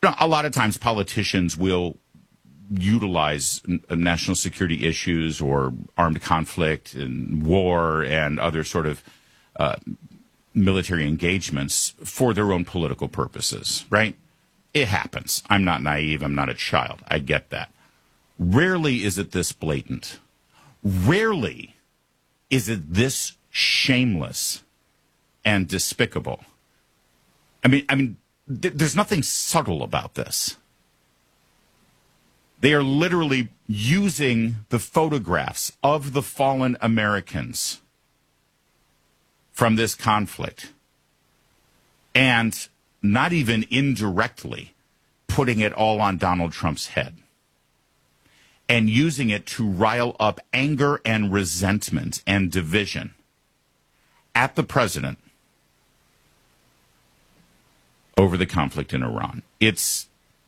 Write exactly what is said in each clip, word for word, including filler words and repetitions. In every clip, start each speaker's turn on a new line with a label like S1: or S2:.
S1: A lot of times politicians will utilize national security issues or armed conflict and war and other sort of uh, military engagements for their own political purposes, right? It happens. I'm not naive. I'm not a child. I get that. Rarely is it this blatant. Rarely is it this shameless and despicable. I mean, I mean, th- there's nothing subtle about this. They are literally using the photographs of the fallen Americans from this conflict and not even indirectly putting it all on Donald Trump's head and using it to rile up anger and resentment and division at the president over the conflict in Iran. It's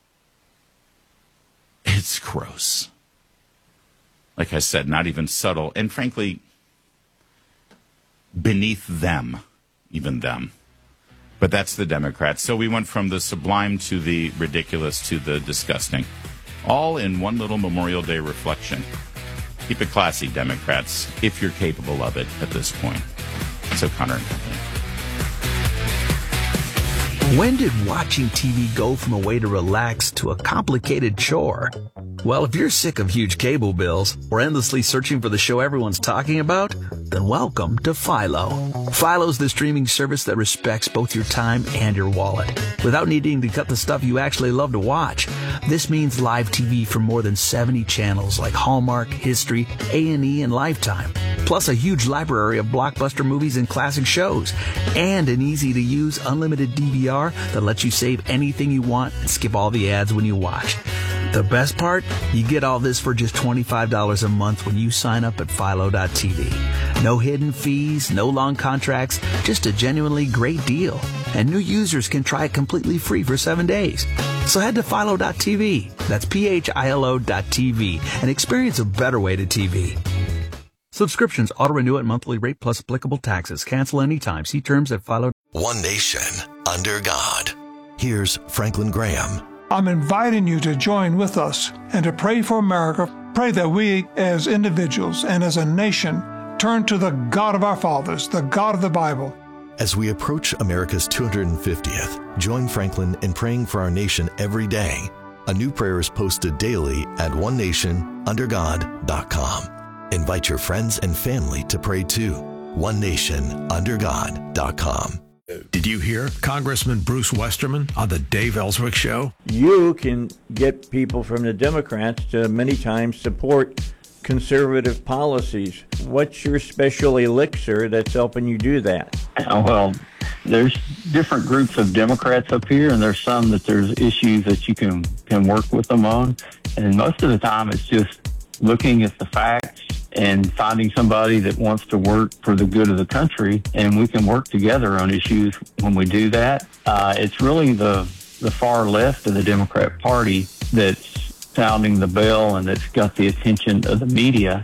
S1: it's gross. Like I said, not even subtle, and frankly, beneath them, even them. But that's the Democrats. So we went from the sublime to the ridiculous to the disgusting, all in one little Memorial Day reflection. Keep it classy, Democrats, if you're capable of it at this point. So Connor and Company.
S2: When did watching T V go from a way to relax to a complicated chore? Well, if you're sick of huge cable bills or endlessly searching for the show everyone's talking about, then welcome to Philo. Philo's the streaming service that respects both your time and your wallet without needing to cut the stuff you actually love to watch. This means live T V from more than seventy channels like Hallmark, History, A and E, and Lifetime, plus a huge library of blockbuster movies and classic shows, and an easy-to-use unlimited D V R that lets you save anything you want and skip all the ads when you watch. The best part? You get all this for just twenty-five dollars a month when you sign up at Philo dot T V. No hidden fees, no long contracts, just a genuinely great deal. And new users can try it completely free for seven days. So head to Philo dot T V, that's P H I L O dot T V, and experience a better way to T V. Subscriptions auto-renew at monthly rate plus applicable taxes. Cancel anytime. See terms at Philo.
S3: One nation under God. Here's Franklin Graham.
S4: I'm inviting you to join with us and to pray for America. Pray that we as individuals and as a nation turn to the God of our fathers, the God of the Bible.
S3: As we approach America's two hundred fiftieth, join Franklin in praying for our nation every day. A new prayer is posted daily at one nation under god dot com. Invite your friends and family to pray too. one nation under god dot com.
S5: Did you hear Congressman Bruce Westerman on the Dave Ellswick Show?
S6: You can get people from the Democrats to many times support conservative policies. What's your special elixir that's helping you do that?
S7: Uh, well, there's different groups of Democrats up here, and there's some that there's issues that you can, can work with them on. And most of the time it's just looking at the facts and finding somebody that wants to work for the good of the country, and we can work together on issues when we do that. Uh, it's really the, the far left of the Democrat Party that's sounding the bell and that's got the attention of the media.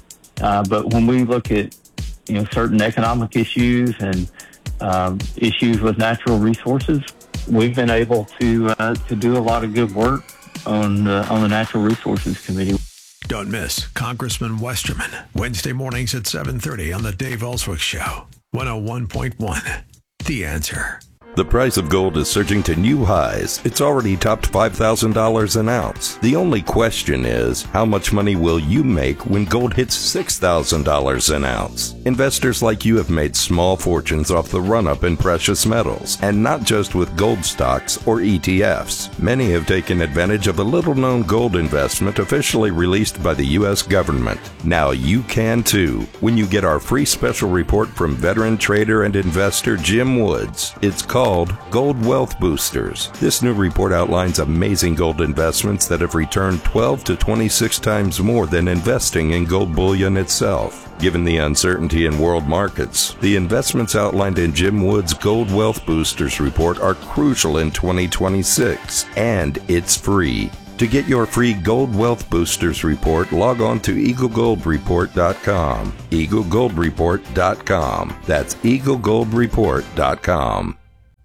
S7: Uh, but when we look at, you know, certain economic issues and um, issues with natural resources, we've been able to uh, to do a lot of good work on uh, on the Natural Resources Committee.
S5: Don't miss Congressman Westerman, Wednesday mornings at seven thirty on the Dave Ellswick Show, one oh one point one. The Answer.
S8: The price of gold is surging to new highs. It's already topped five thousand dollars an ounce. The only question is, how much money will you make when gold hits six thousand dollars an ounce? Investors like you have made small fortunes off the run-up in precious metals, and not just with gold stocks or E T Fs. Many have taken advantage of a little-known gold investment officially released by the U S government. Now you can too, when you get our free special report from veteran trader and investor Jim Woods. It's called called Gold Wealth Boosters. This new report outlines amazing gold investments that have returned twelve to twenty-six times more than investing in gold bullion itself. Given the uncertainty in world markets, the investments outlined in Jim Wood's Gold Wealth Boosters report are crucial in twenty twenty-six, and it's free. To get your free Gold Wealth Boosters report, log on to eagle gold report dot com. eagle gold report dot com. That's eagle gold report dot com.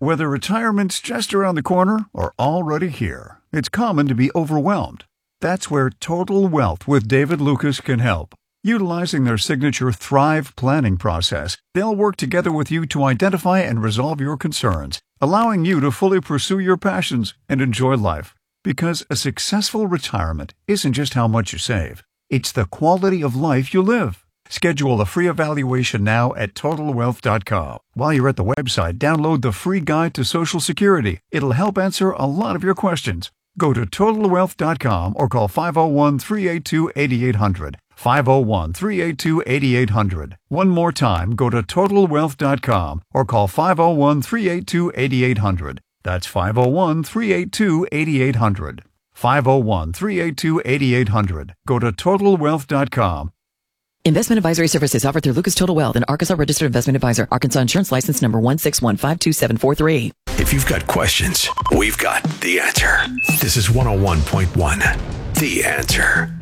S9: Whether retirement's just around the corner or already here, it's common to be overwhelmed. That's where Total Wealth with David Lucas can help. Utilizing their signature Thrive planning process, they'll work together with you to identify and resolve your concerns, allowing you to fully pursue your passions and enjoy life. Because a successful retirement isn't just how much you save, it's the quality of life you live. Schedule a free evaluation now at total wealth dot com. While you're at the website, download the free guide to Social Security. It'll help answer a lot of your questions. Go to total wealth dot com or call five oh one, three eight two, eight eight hundred. five oh one, three eight two, eight eight hundred. One more time, go to total wealth dot com or call five oh one, three eight two, eight eight hundred. That's five oh one, three eight two, eight eight hundred. five oh one, three eight two, eight eight hundred. Go to total wealth dot com.
S10: Investment advisory services offered through Lucas Total Wealth, an Arkansas registered investment advisor. Arkansas insurance license number one six one five two seven four three.
S5: If you've got questions, we've got the answer. This is one oh one point one, The Answer.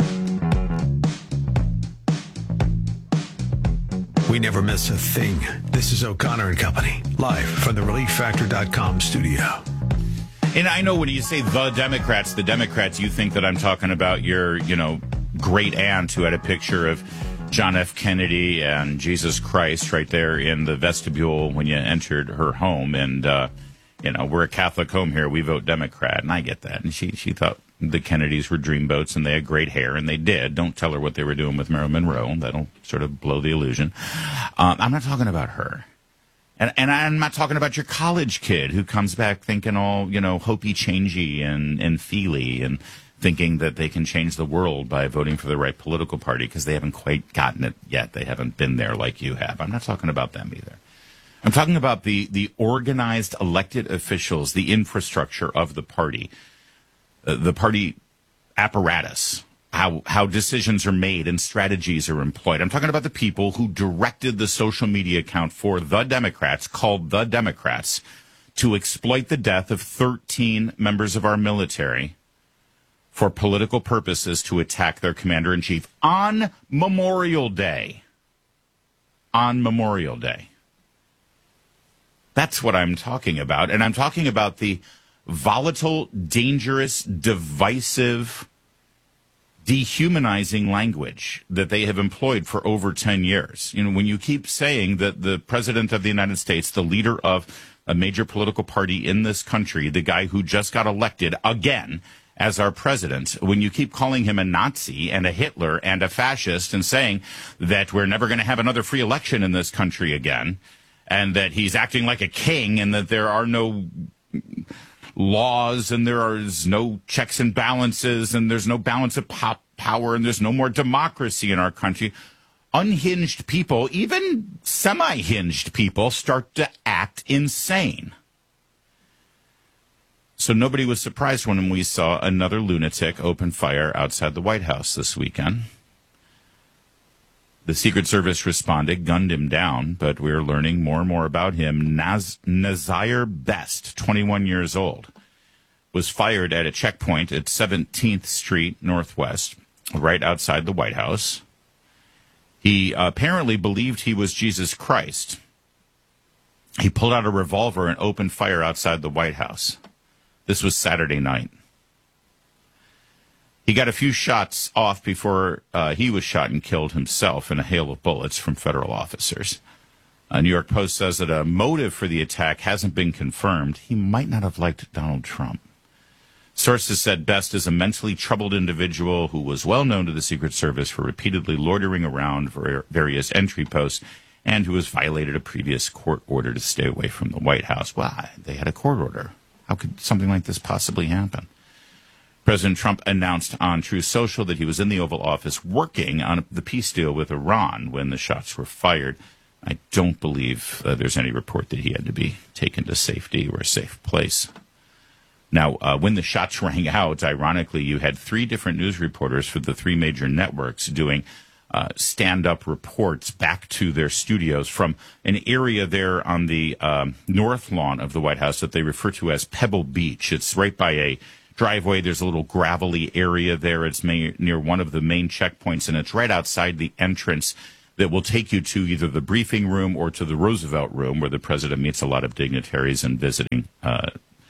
S5: We never miss a thing. This is O'Connor and Company, live from the relief factor dot com studio.
S1: And I know when you say the Democrats, the Democrats, you think that I'm talking about your, you know, great aunt who had a picture of John F. Kennedy and Jesus Christ right there in the vestibule when you entered her home. And, uh, you know, we're a Catholic home here. We vote Democrat. And I get that. And she, she thought the Kennedys were dreamboats and they had great hair. And they did. Don't tell her what they were doing with Marilyn Monroe. That'll sort of blow the illusion. Um, I'm not talking about her. And, and I'm not talking about your college kid who comes back thinking all, you know, hopey-changey and, and feely and thinking that they can change the world by voting for the right political party because they haven't quite gotten it yet. They haven't been there like you have. I'm not talking about them either. I'm talking about the, the organized elected officials, the infrastructure of the party, uh, the party apparatus, how, how decisions are made and strategies are employed. I'm talking about the people who directed the social media account for the Democrats, called The Democrats, to exploit the death of thirteen members of our military for political purposes to attack their commander-in-chief on Memorial Day. On Memorial Day. That's what I'm talking about. And I'm talking about the volatile, dangerous, divisive, dehumanizing language that they have employed for over ten years. You know, when you keep saying that the president of the United States, the leader of a major political party in this country, the guy who just got elected again as our president, when you keep calling him a Nazi and a Hitler and a fascist and saying that we're never going to have another free election in this country again, and that he's acting like a king and that there are no laws and there is no checks and balances and there's no balance of pop power and there's no more democracy in our country, unhinged people, even semi-hinged people, start to act insane. So nobody was surprised when we saw another lunatic open fire outside the White House this weekend. The Secret Service responded, gunned him down, but we're learning more and more about him. Naz- Nazir Best, twenty-one years old, was fired at a checkpoint at seventeenth Street Northwest, right outside the White House. He uh, apparently believed he was Jesus Christ. He pulled out a revolver and opened fire outside the White House. This was Saturday night. He got a few shots off before uh, he was shot and killed himself in a hail of bullets from federal officers. A New York Post says that a motive for the attack hasn't been confirmed. He might not have liked Donald Trump. Sources said Best is a mentally troubled individual who was well known to the Secret Service for repeatedly loitering around for various entry posts and who has violated a previous court order to stay away from the White House. Why? They had a court order. How could something like this possibly happen? President Trump announced on Truth Social that he was in the Oval Office working on the peace deal with Iran when the shots were fired. I don't believe uh, there's any report that he had to be taken to safety or a safe place. Now, uh, when the shots rang out, ironically, you had three different news reporters for the three major networks doing uh, stand-up reports back to their studios from an area there on the um, north lawn of the White House that they refer to as Pebble Beach. It's right by a driveway. There's a little gravelly area there. It's may, near one of the main checkpoints, and it's right outside the entrance that will take you to either the briefing room or to the Roosevelt room, where the president meets a lot of dignitaries and visiting uh,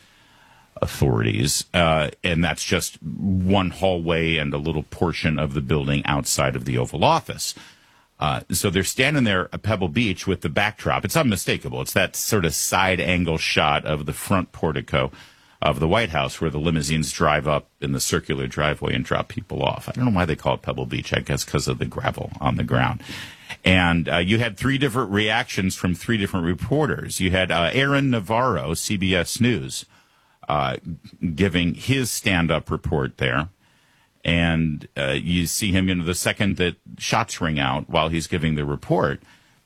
S1: authorities. Uh, and that's just one hallway and a little portion of the building outside of the Oval Office. Uh, so they're standing there at Pebble Beach with the backdrop. It's unmistakable. It's that sort of side angle shot of the front portico of the White House, where the limousines drive up in the circular driveway and drop people off. I don't know why they call it Pebble Beach. I guess because of the gravel on the ground. And uh, you had three different reactions from three different reporters. You had uh, Aaron Navarro, C B S News, uh, giving his stand-up report there. And uh, you see him, you know, the second that shots ring out while he's giving the report,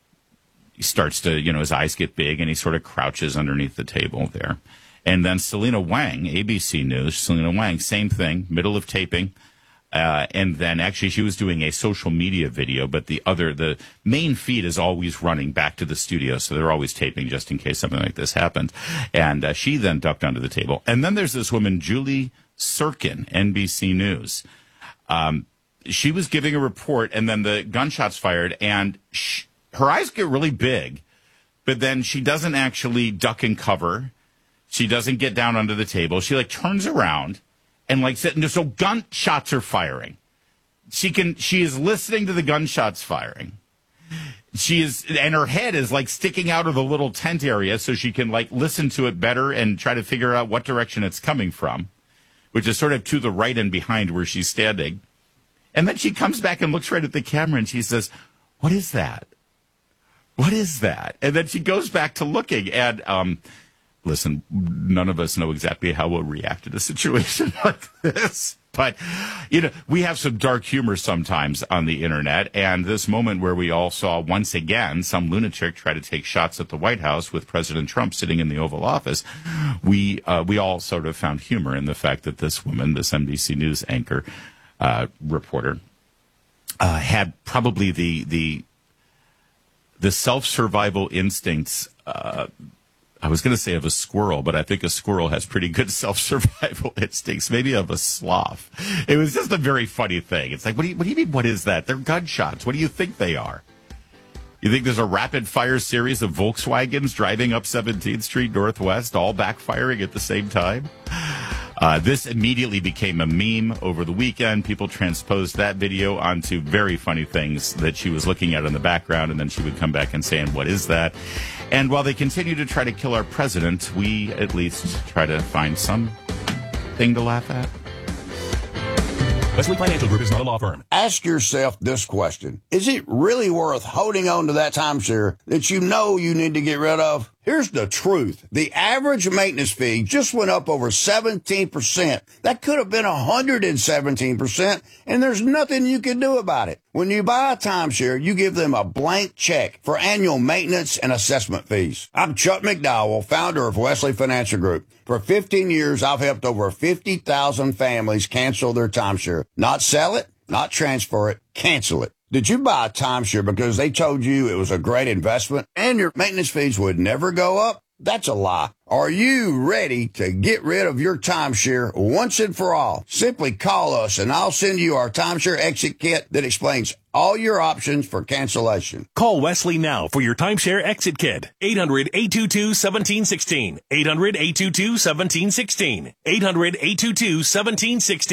S1: he starts to, you know, his eyes get big and he sort of crouches underneath the table there. And then Selena Wang, A B C News, Selena Wang, same thing, middle of taping. Uh, and then actually she was doing a social media video, but the other, the main feed is always running back to the studio. So they're always taping just in case something like this happens. And uh, she then ducked under the table. And then there's this woman, Julie Sirkin, N B C News. Um, she was giving a report, and then the gunshots fired, and she, her eyes get really big, but then she doesn't actually duck and cover. She doesn't get down under the table. She like turns around and like so gunshots are firing. She can she is listening to the gunshots firing. She is, and her head is like sticking out of the little tent area so she can like listen to it better and try to figure out what direction it's coming from, which is sort of to the right and behind where she's standing. And then she comes back and looks right at the camera and she says, "What is that? What is that?" And then she goes back to looking. And um, listen, none of us know exactly how we'll react to a situation like this. But, you know, we have some dark humor sometimes on the internet. And this moment where we all saw once again some lunatic try to take shots at the White House with President Trump sitting in the Oval Office, we uh, we all sort of found humor in the fact that this woman, this N B C News anchor, uh, reporter, uh, had probably the the the self-survival instincts. Uh, I was going to say of a squirrel, but I think a squirrel has pretty good self-survival instincts, maybe of a sloth. It was just a very funny thing. It's like, what do you, what do you mean, what is that? They're gunshots. What do you think they are? You think there's a rapid-fire series of Volkswagens driving up seventeenth Street Northwest, all backfiring at the same time? Uh, this immediately became a meme over the weekend. People transposed that video onto very funny things that she was looking at in the background, and then she would come back and say, "And what is that?" And while they continue to try to kill our president, we at least try to find some thing to laugh at.
S11: Wesley Financial Group is not a law firm. Ask yourself this question. Is it really worth holding on to that timeshare that you know you need to get rid of? Here's the truth. The average maintenance fee just went up over seventeen percent. That could have been one hundred seventeen percent, and there's nothing you can do about it. When you buy a timeshare, you give them a blank check for annual maintenance and assessment fees. I'm Chuck McDowell, founder of Wesley Financial Group. For fifteen years, I've helped over fifty thousand families cancel their timeshare. Not sell it, not transfer it, cancel it. Did you buy a timeshare because they told you it was a great investment and your maintenance fees would never go up? That's a lie. Are you ready to get rid of your timeshare once and for all? Simply call us and I'll send you our timeshare exit kit that explains all your options for cancellation.
S12: Call Wesley now for your timeshare exit kit. eight hundred, eight two two, one seven one six. eight hundred, eight two two, one seven one six. eight hundred, eight two two, one seven one six.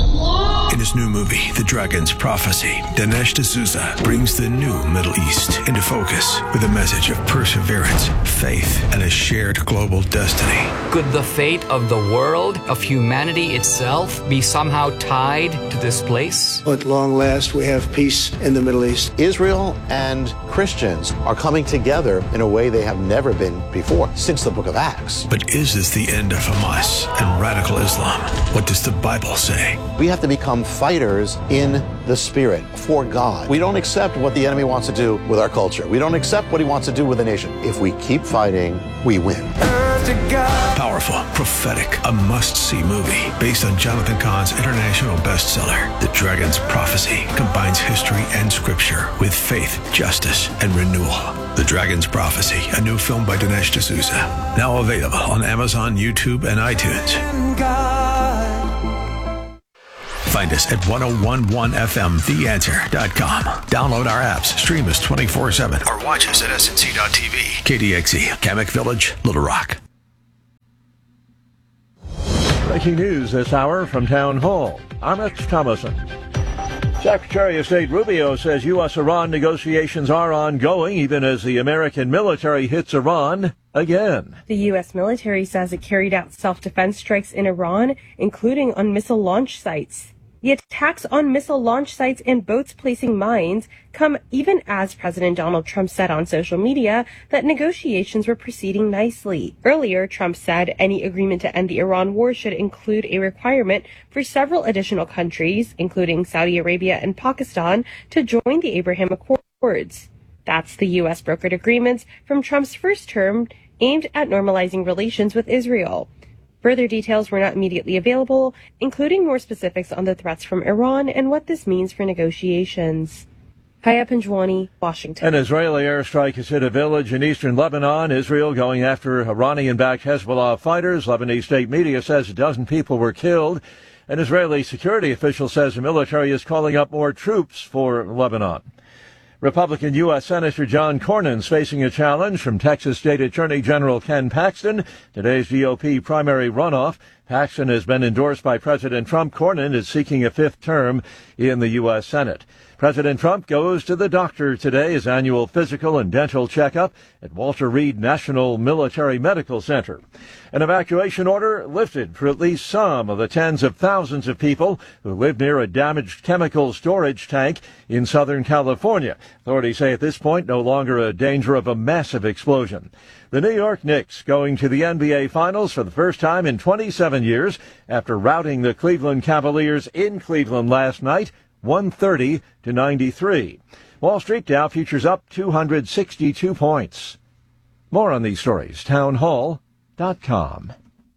S5: In his new movie, The Dragon's Prophecy, Dinesh D'Souza brings the new Middle East into focus with a message of perseverance, faith, and a shared global destiny.
S13: Could the fate of the world, of humanity itself, be somehow tied to this place?
S14: At long last, we have peace in the Middle East.
S15: Israel and Christians are coming together in a way they have never been before, since the book of Acts.
S5: But is this the end of Hamas and radical Islam? What does the Bible say?
S15: We have to become fighters in the spirit for God. We don't accept what the enemy wants to do with our culture. We don't accept what he wants to do with the nation. If we keep fighting, we win.
S5: Powerful, prophetic, a must-see movie based on Jonathan Cahn's international bestseller, The Dragon's Prophecy, combines history and scripture with faith, justice, and renewal. The Dragon's Prophecy, a new film by Dinesh D'Souza, now available on Amazon, YouTube, and iTunes. Find us at ten eleven F M the answer dot com. Download our apps, stream us twenty-four seven, or watch us at S N C dot T V. K D X E, Kamek Village, Little Rock.
S16: Breaking news this hour from Town Hall. I'm Rich Thomason. Secretary of State Rubio says U S Iran negotiations are ongoing even as the American military hits Iran again.
S17: The U S military says it carried out self-defense strikes in Iran, including on missile launch sites. The attacks on missile launch sites and boats placing mines come even as President Donald Trump said on social media that negotiations were proceeding nicely. Earlier, Trump said any agreement to end the Iran war should include a requirement for several additional countries, including Saudi Arabia and Pakistan, to join the Abraham Accords. That's the U S brokered agreements from Trump's first term aimed at normalizing relations with Israel. Further details were not immediately available, including more specifics on the threats from Iran and what this means for negotiations. Haya Pinjwani, Washington.
S16: An Israeli airstrike has hit a village in eastern Lebanon. Israel going after Iranian-backed Hezbollah fighters. Lebanese state media says a dozen people were killed. An Israeli security official says the military is calling up more troops for Lebanon. Republican U S Senator John Cornyn is facing a challenge from Texas State Attorney General Ken Paxton. Today's G O P primary runoff. Paxton has been endorsed by President Trump. Cornyn is seeking a fifth term in the U S Senate. President Trump goes to the doctor today, his annual physical and dental checkup at Walter Reed National Military Medical Center. An evacuation order lifted for at least some of the tens of thousands of people who live near a damaged chemical storage tank in Southern California. Authorities say at this point no longer a danger of a massive explosion. The New York Knicks going to the N B A Finals for the first time in twenty-seven years after routing the Cleveland Cavaliers in Cleveland last night, one thirty to ninety-three. Wall Street Dow futures up two hundred sixty-two points. More on these stories, town hall dot com.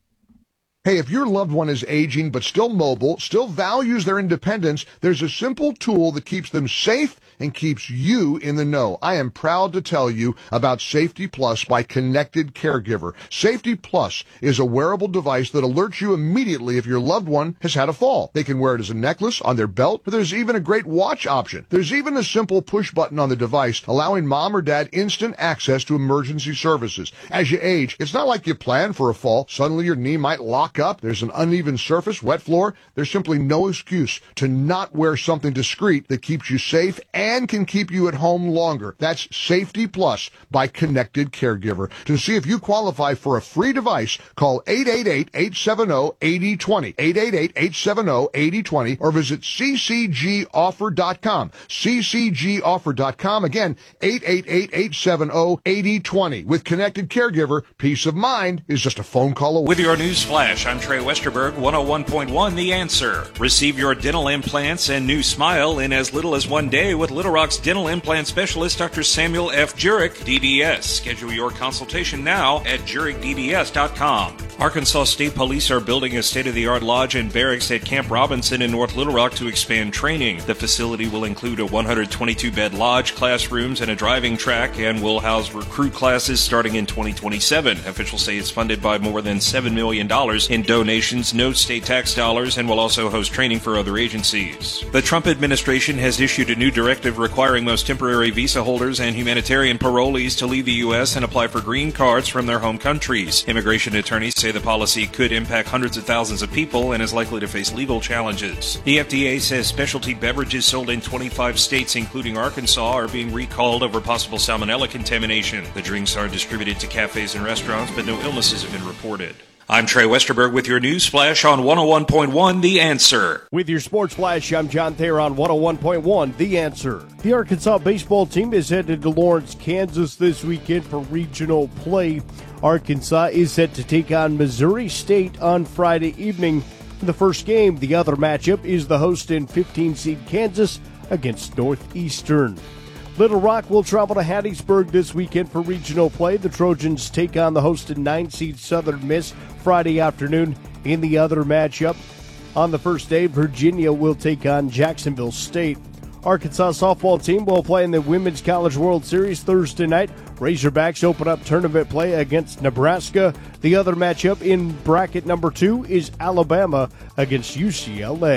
S18: Hey, if your loved one is aging but still mobile, still values their independence, there's a simple tool that keeps them safe and keeps you in the know. I am proud to tell you about Safety Plus by Connected Caregiver. Safety Plus is a wearable device that alerts you immediately if your loved one has had a fall. They can wear it as a necklace, on their belt, but there's even a great watch option. There's even a simple push button on the device allowing mom or dad instant access to emergency services. As you age, it's not like you plan for a fall. Suddenly your knee might lock up. There's an uneven surface, wet floor. There's simply no excuse to not wear something discreet that keeps you safe and can keep you at home longer. That's Safety Plus by Connected Caregiver. To see if you qualify for a free device, call eight eight eight, eight seven zero, eight zero two zero, eight eight eight, eight seven zero, eight zero two zero, or visit c c g offer dot com. c c g offer dot com. Again, eight eight eight, eight seven zero, eight zero two zero. With Connected Caregiver, peace of mind is just a phone call away.
S19: With your news flash, I'm Trey Westerberg, one oh one point one The Answer. Receive your dental implants and new smile in as little as one day with Little Rock's dental implant specialist, Doctor Samuel F. Jurek, D D S. Schedule your consultation now at jurek d d s dot com. Arkansas State Police are building a state-of-the-art lodge and barracks at Camp Robinson in North Little Rock to expand training. The facility will include a one hundred twenty-two bed lodge, classrooms, and a driving track, and will house recruit classes starting in twenty twenty-seven. Officials say it's funded by more than seven million dollars in donations, no state tax dollars, and will also host training for other agencies. The Trump administration has issued a new directive requiring most temporary visa holders and humanitarian parolees to leave the U S and apply for green cards from their home countries. Immigration attorneys say the policy could impact hundreds of thousands of people and is likely to face legal challenges. The F D A says specialty beverages sold in twenty-five states, including Arkansas, are being recalled over possible salmonella contamination. The drinks are distributed to cafes and restaurants, but no illnesses have been reported. I'm Trey Westerberg with your news flash on one oh one point one The Answer.
S20: With your sports flash, I'm John Thayer on one oh one point one The Answer. The Arkansas baseball team is headed to Lawrence, Kansas this weekend for regional play. Arkansas is set to take on Missouri State on Friday evening. In the first game, the other matchup is the host and fifteen seed Kansas against Northeastern. Little Rock will travel to Hattiesburg this weekend for regional play. The Trojans take on the hosted nine seed Southern Miss Friday afternoon. In the other matchup, on the first day, Virginia will take on Jacksonville State. Arkansas softball team will play in the Women's College World Series Thursday night. Razorbacks open up tournament play against Nebraska. The other matchup in bracket number two is Alabama against U C L A.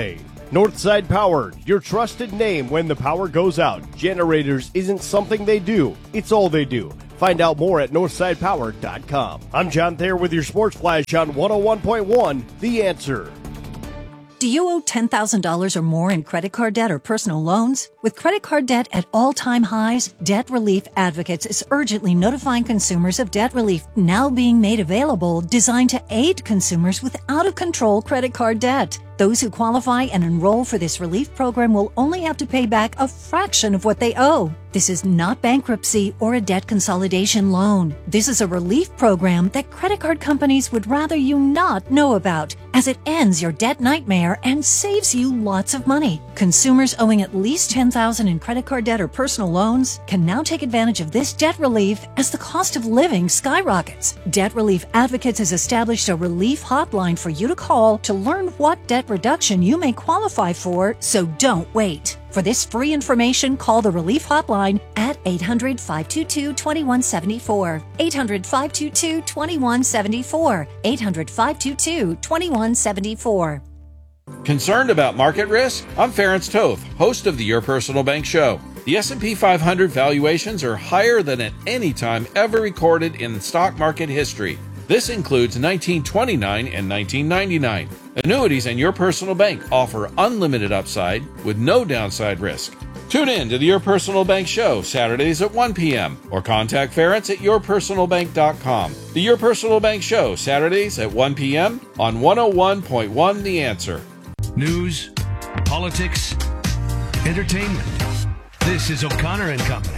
S20: Northside Power, your trusted name when the power goes out. Generators isn't something they do, it's all they do. Find out more at northside power dot com. I'm John Thayer with your Sports Flash on one oh one point one, The Answer.
S21: Do you owe ten thousand dollars or more in credit card debt or personal loans? With credit card debt at all-time highs, Debt Relief Advocates is urgently notifying consumers of debt relief now being made available, designed to aid consumers with out-of-control credit card debt. Those who qualify and enroll for this relief program will only have to pay back a fraction of what they owe. This is not bankruptcy or a debt consolidation loan. This is a relief program that credit card companies would rather you not know about, as it ends your debt nightmare and saves you lots of money. Consumers owing at least ten thousand dollars in credit card debt or personal loans can now take advantage of this debt relief as the cost of living skyrockets. Debt Relief Advocates has established a relief hotline for you to call to learn what debt reduction you may qualify for, so don't wait. For this free information, call the Relief Hotline at eight hundred, five two two, two one seven four. eight hundred, five two two, two one seven four. eight hundred, five two two, two one seven four.
S22: Concerned about market risk? I'm Ferenc Toth, host of the Your Personal Bank Show. The S and P five hundred valuations are higher than at any time ever recorded in stock market history. This includes nineteen twenty-nine and nineteen ninety-nine. Annuities and Your Personal Bank offer unlimited upside with no downside risk. Tune in to the Your Personal Bank Show Saturdays at one p.m. or contact Ferenc at your personal bank dot com. The Your Personal Bank Show Saturdays at one p.m. on one oh one point one The Answer.
S5: News, politics, entertainment. This is O'Connor and Company.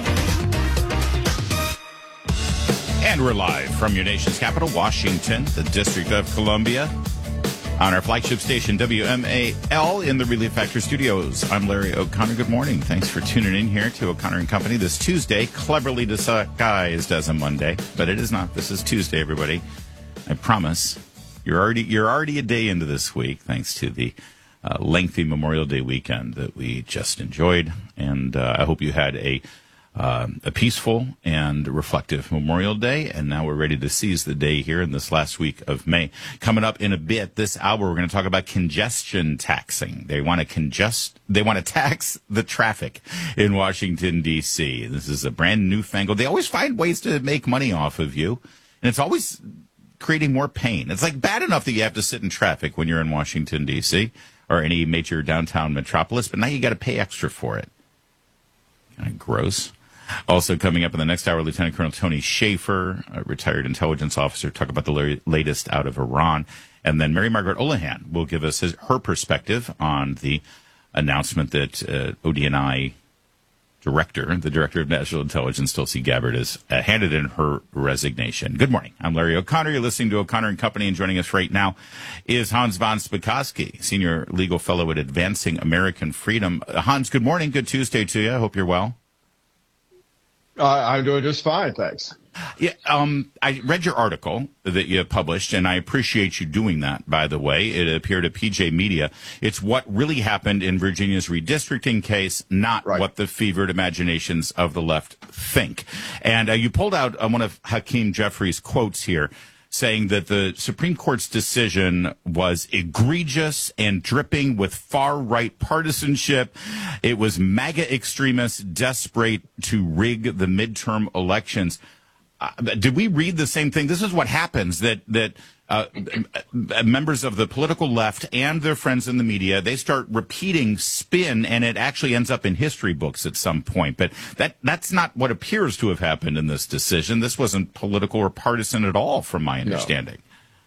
S1: And we're live from your nation's capital, Washington, the District of Columbia, on our flagship station, W M A L, in the Relief Factor Studios. I'm Larry O'Connor. Good morning. Thanks for tuning in here to O'Connor and Company this Tuesday, cleverly disguised as a Monday, but it is not. This is Tuesday, everybody. I promise. You're already you're already a day into this week, thanks to the uh, lengthy Memorial Day weekend that we just enjoyed, and uh, I hope you had a Uh, a peaceful and reflective Memorial Day, and now we're ready to seize the day here in this last week of May. Coming up in a bit, this hour, we're going to talk about congestion taxing. They want to congest, they want to tax the traffic in Washington, D C. This is a brand newfangled. They always find ways to make money off of you, and it's always creating more pain. It's like bad enough that you have to sit in traffic when you're in Washington, D C, or any major downtown metropolis, but now you got to pay extra for it. Kind of gross. Also coming up in the next hour, Lieutenant Colonel Tony Shaffer, a retired intelligence officer, talk about the latest out of Iran. And then Mary Margaret Olohan will give us his, her perspective on the announcement that uh, O D N I director, the Director of National Intelligence, Tulsi Gabbard, has uh, handed in her resignation. Good morning. I'm Larry O'Connor. You're listening to O'Connor and Company, and joining us right now is Hans von Spakovsky, Senior Legal Fellow at Advancing American Freedom. Uh, Hans, good morning. Good Tuesday to you. I hope you're well.
S23: Uh, I'm doing just fine, thanks.
S1: Yeah, um, I read your article that you published, and I appreciate you doing that, by the way. It appeared at P J Media. It's what really happened in Virginia's redistricting case, not right. what the fevered imaginations of the left think. And uh, you pulled out uh, one of Hakeem Jeffries' quotes here, saying that the Supreme Court's decision was egregious and dripping with far-right partisanship. It was MAGA extremists desperate to rig the midterm elections. Uh, did we read the same thing? This is what happens, that that uh, members of the political left and their friends in the media, they start repeating spin, and it actually ends up in history books at some point. But that that's not what appears to have happened in this decision. This wasn't political or partisan at all, from my understanding.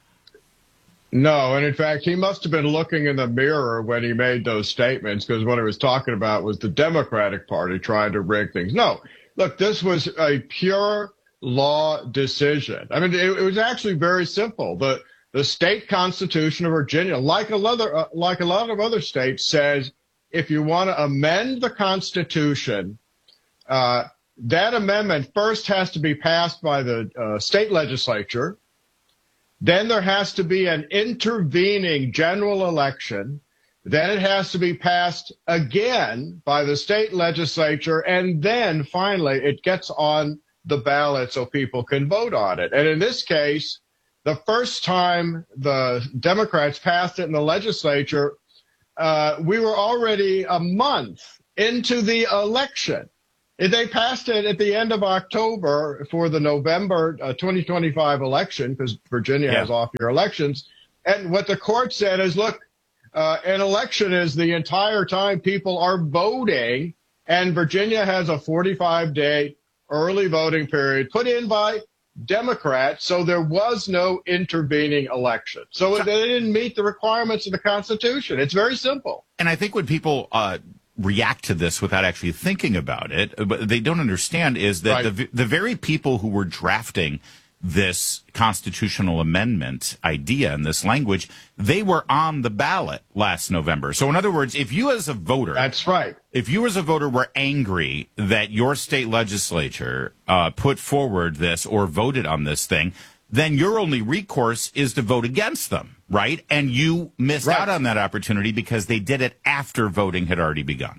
S23: No, no, and in fact, he must have been looking in the mirror when he made those statements, because what he was talking about was the Democratic Party trying to rig things. No, look, this was a pure law decision. I mean, it, it was actually very simple. The the state constitution of Virginia, like a lot of, uh, like a lot of other states, says if you want to amend the Constitution, uh, that amendment first has to be passed by the uh, state legislature. Then there has to be an intervening general election. Then it has to be passed again by the state legislature. And then finally it gets on the ballot so people can vote on it. And in this case, the first time the Democrats passed it in the legislature, uh, we were already a month into the election. They passed it at the end of October for the November uh, twenty twenty-five election, because Virginia
S1: Yeah.
S23: has off-year elections. And what the court said is, look, uh, an election is the entire time people are voting, and Virginia has a forty-five day early voting period put in by Democrats, so there was no intervening election. So they didn't meet the requirements of the Constitution. It's very simple.
S1: And I think when people uh, react to this without actually thinking about it, but they don't understand is that
S23: Right.
S1: the the very people who were drafting this constitutional amendment idea and this language, they were on the ballot last November. So in other words, if you as a voter,
S23: that's right.
S1: If you as a voter were angry that your state legislature uh, put forward this or voted on this thing, then your only recourse is to vote against them, right? And you missed
S23: Right.
S1: out on that opportunity because they did it after voting had already begun.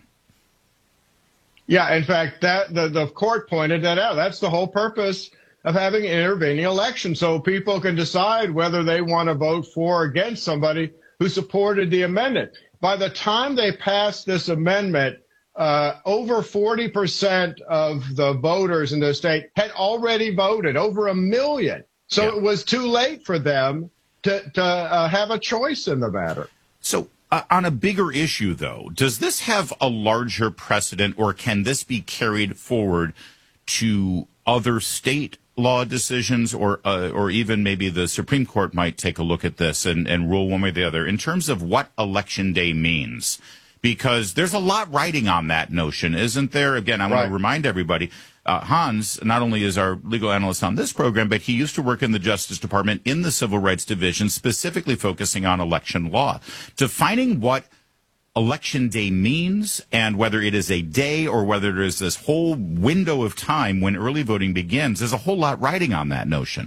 S23: Yeah, in fact, that the, the court pointed that out. That's the whole purpose of having an intervening election, so people can decide whether they want to vote for or against somebody who supported the amendment. By the time they passed this amendment, uh, over forty percent of the voters in the state had already voted, over a million. So
S1: Yeah.
S23: it was too late for them to, to uh, have a choice in the matter.
S1: So uh, on a bigger issue, though, does this have a larger precedent, or can this be carried forward to other state law decisions, or uh, or even maybe the Supreme Court might take a look at this and, and rule one way or the other in terms of what Election Day means? Because there's a lot riding on that notion, isn't there? Again, I want
S23: Right.
S1: to remind everybody, uh, Hans not only is our legal analyst on this program, but he used to work in the Justice Department in the Civil Rights Division, specifically focusing on election law. Defining what Election Day means and whether it is a day or whether there is this whole window of time when early voting begins, there's a whole lot riding on that notion.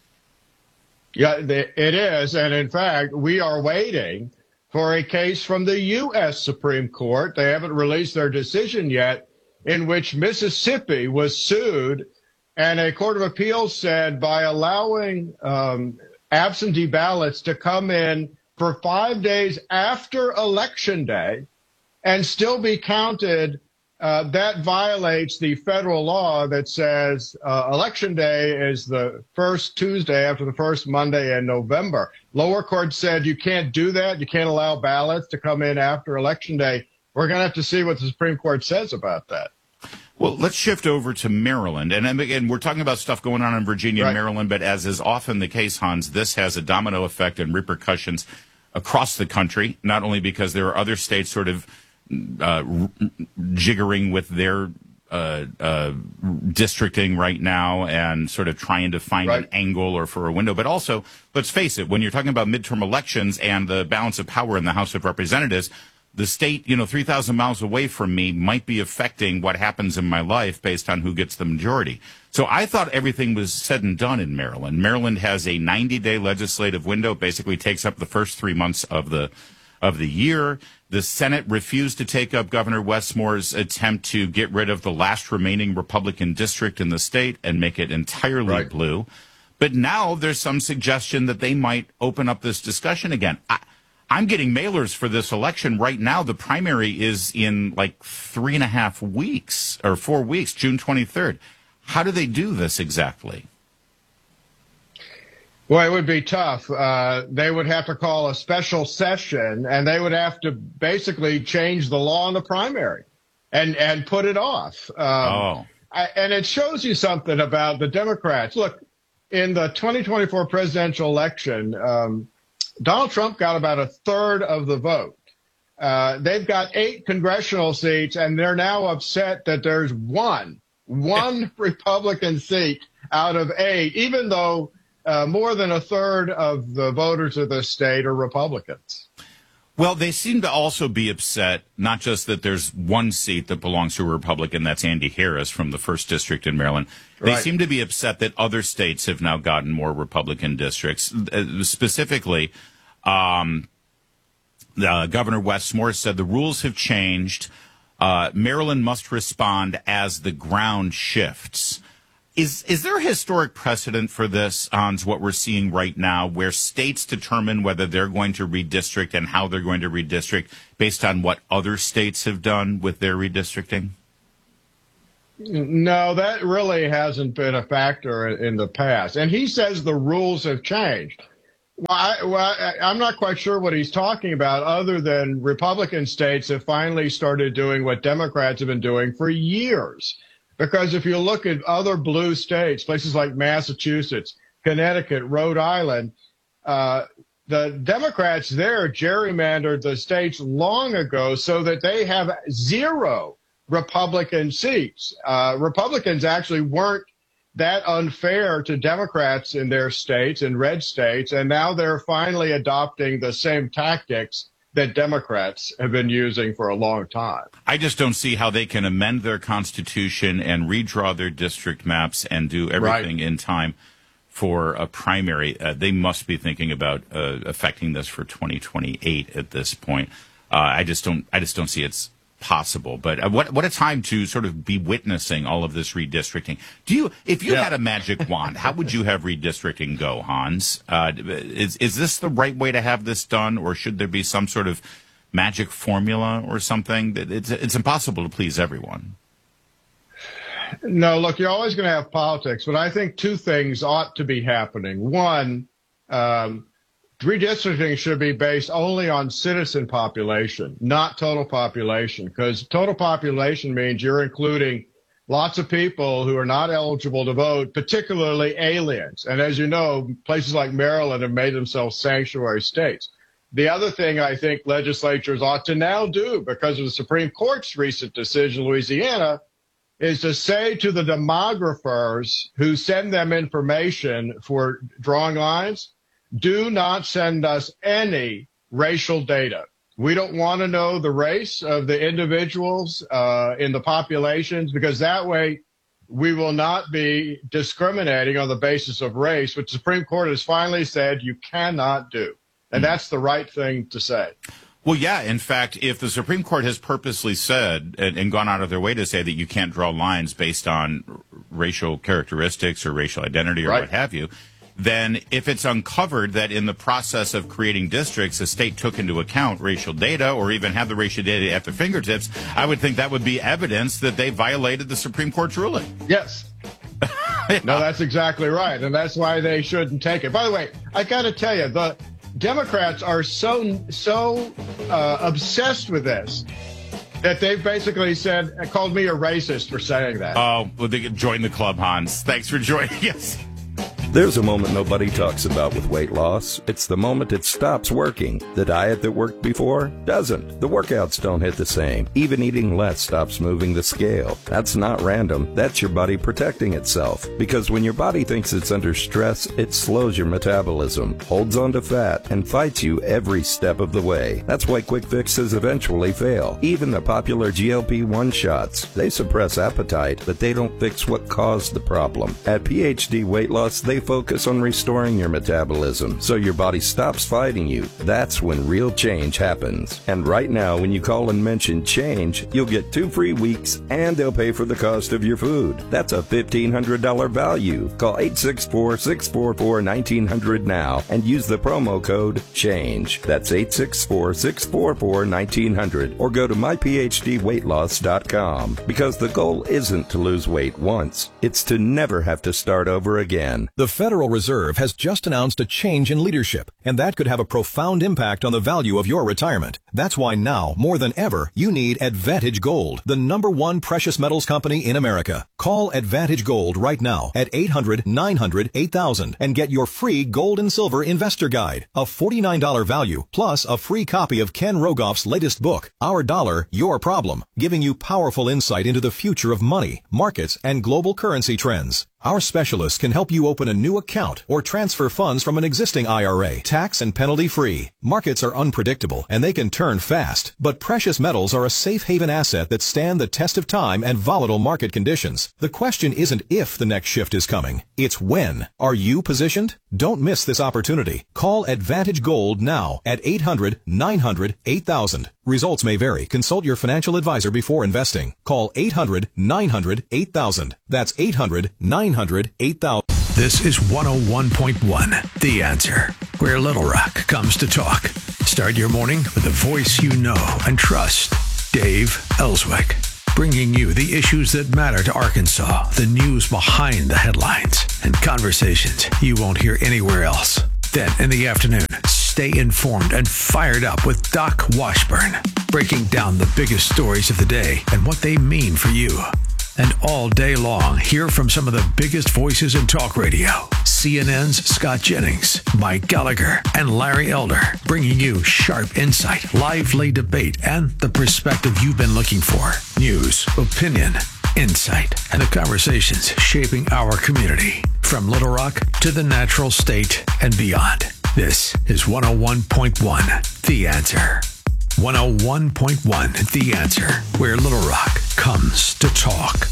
S23: Yeah, the- it is. And in fact, we are waiting for a case from the U S Supreme Court. They haven't released their decision yet, in which Mississippi was sued. And a court of appeals said by allowing um, absentee ballots to come in for five days after Election Day and still be counted, uh, that violates the federal law that says uh, Election Day is the first Tuesday after the first Monday in November. Lower court said you can't do that. You can't allow ballots to come in after Election Day. We're going to have to see what the Supreme Court says about that.
S1: Well, let's shift over to Maryland. And again, we're talking about stuff going on in Virginia and
S23: Right.
S1: Maryland, but as is often the case, Hans, this has a domino effect and repercussions across the country, not only because there are other states sort of uh, jiggering with their uh, uh, districting right now and sort of trying to find
S23: Right.
S1: an angle or for a window, but also, let's face it, when you're talking about midterm elections and the balance of power in the House of Representatives, the state, you know, three thousand miles away from me might be affecting what happens in my life based on who gets the majority. So I thought everything was said and done in Maryland. Maryland has a ninety day legislative window, basically takes up the first three months of the of the year. The Senate refused to take up Governor Westmore's attempt to get rid of the last remaining Republican district in the state and make it entirely
S23: Right.
S1: blue. But now there's some suggestion that they might open up this discussion again. I, I'm getting mailers for this election right now. The primary is in like three and a half weeks or four weeks, June twenty-third. How do they do this exactly?
S23: Well, it would be tough. Uh, they would have to call a special session, and they would have to basically change the law in the primary and, and put it off. Um,
S1: oh.
S23: I, and it shows you something about the Democrats. Look, in the twenty twenty-four presidential election, um, Donald Trump got about a third of the vote. Uh, they've got eight congressional seats, and they're now upset that there's one, one Republican seat out of eight, even though uh, more than a third of the voters of the state are Republicans.
S1: Well, they seem to also be upset, not just that there's one seat that belongs to a Republican, that's Andy Harris from the first district in Maryland. They
S23: Right.
S1: seem to be upset that other states have now gotten more Republican districts. Uh, specifically, um, uh, Governor Westmore said the rules have changed. Uh, Maryland must respond as the ground shifts. Is is there a historic precedent for this, Hans, what we're seeing right now, where states determine whether they're going to redistrict and how they're going to redistrict based on what other states have done with their redistricting?
S23: No, that really hasn't been a factor in the past. And he says the rules have changed. Well, I, well I, I'm not quite sure what he's talking about, other than Republican states have finally started doing what Democrats have been doing for years. Because if you look at other blue states, places like Massachusetts, Connecticut, Rhode Island, uh, the Democrats there gerrymandered the states long ago so that they have zero Republican seats. Uh, Republicans actually weren't that unfair to Democrats in their states, in red states, and now they're finally adopting the same tactics that Democrats have been using for a long time.
S1: I just don't see how they can amend their constitution and redraw their district maps and do everything right in time for a primary. Uh, they must be thinking about uh, affecting this for twenty twenty-eight at this point. Uh, I just don't. I just don't see it's possible. But uh, what what a time to sort of be witnessing all of this redistricting. Do you, if you yeah. had a magic wand, how would you have redistricting go, Hans? Uh, is is this the right way to have this done, or should there be some sort of magic formula or something? That it's it's impossible to please everyone.
S23: No, look, you're always going to have politics, but I think two things ought to be happening. One, um, redistricting should be based only on citizen population, not total population, because total population means you're including lots of people who are not eligible to vote, particularly aliens. And as you know, places like Maryland have made themselves sanctuary states. The other thing I think legislatures ought to now do, because of the Supreme Court's recent decision in Louisiana, is to say to the demographers who send them information for drawing lines, do not send us any racial data. We don't want to know the race of the individuals uh, in the populations, because that way we will not be discriminating on the basis of race, which the Supreme Court has finally said you cannot do. And that's the right thing to say.
S1: Well, yeah. In fact, if the Supreme Court has purposely said and, and gone out of their way to say that you can't draw lines based on r- racial characteristics or racial identity or right. what have you, then if it's uncovered that in the process of creating districts, the state took into account racial data or even had the racial data at their fingertips, I would think that would be evidence that they violated the Supreme Court's ruling.
S23: Yes. yeah. No, that's exactly right. And that's why they shouldn't take it. By the way, I got to tell you, the Democrats are so so uh, obsessed with this that they've basically said, called me a racist for saying that.
S1: Oh, well, they join the club, Hans. Thanks for joining us.
S8: There's a moment nobody talks about with weight loss. It's the moment it stops working. The diet that worked before doesn't. The workouts don't hit the same. Even eating less stops moving the scale. That's not random. That's your body protecting itself. Because when your body thinks it's under stress, it slows your metabolism, holds on to fat, and fights you every step of the way. That's why quick fixes eventually fail. Even the popular G L P one shots. They suppress appetite, but they don't fix what caused the problem. At P H D Weight Loss, they focus on restoring your metabolism so your body stops fighting you. That's when real change happens. And right now, when you call and mention change, you'll get two free weeks and they'll pay for the cost of your food. That's a fifteen hundred dollars value. Call eight six four, six four four, one nine zero zero now and use the promo code CHANGE. That's eight six four, six four four, one nine zero zero or go to my p h d weight loss dot com. Because the goal isn't to lose weight once. It's to never have to start over again.
S2: The Federal Reserve has just announced a change in leadership, and that could have a profound impact on the value of your retirement. That's why now, more than ever, you need Advantage Gold, the number one precious metals company in America. Call Advantage Gold right now at eight hundred, nine hundred, eight thousand and get your free gold and silver investor guide, a forty-nine dollars value, plus a free copy of Ken Rogoff's latest book, Our Dollar, Your Problem, giving you powerful insight into the future of money, markets, and global currency trends. Our specialists can help you open a new account or transfer funds from an existing I R A, tax and penalty free. Markets are unpredictable and they can turn turn fast, but precious metals are a safe haven asset that stand the test of time and volatile market conditions. The question isn't if the next shift is coming, it's when. Are you positioned? Don't miss this opportunity. Call Advantage Gold now at eight hundred, nine hundred, eight thousand. Results may vary. Consult your financial advisor before investing. Call eight hundred, nine hundred, eight thousand. That's eight hundred, nine hundred, eight thousand.
S5: This is one oh one point one, The Answer, where Little Rock comes to talk. Start your morning with a voice you know and trust. Dave Ellswick, bringing you the issues that matter to Arkansas, the news behind the headlines, and conversations you won't hear anywhere else. Then in the afternoon, stay informed and fired up with Doc Washburn, breaking down the biggest stories of the day and what they mean for you. And all day long, hear from some of the biggest voices in talk radio. C N N's Scott Jennings, Mike Gallagher, and Larry Elder, bringing you sharp insight, lively debate, and the perspective you've been looking for. News, opinion, insight, and the conversations shaping our community. From Little Rock to the natural state and beyond. This is one oh one point one, The Answer. one oh one point one, The Answer, where Little Rock comes to talk.